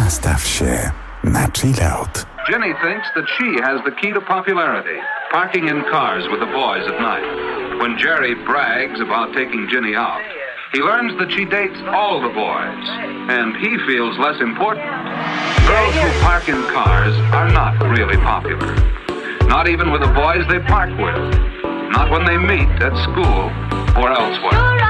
Nastaw się na chillout. Jenny thinks that she has the key to popularity, parking in cars with the boys at night. When Jerry brags about taking Jenny out, he learns that she dates all the boys, and he feels less important. Girls who park in cars are not really popular. Not even with the boys they park with. Not when they meet at school or elsewhere.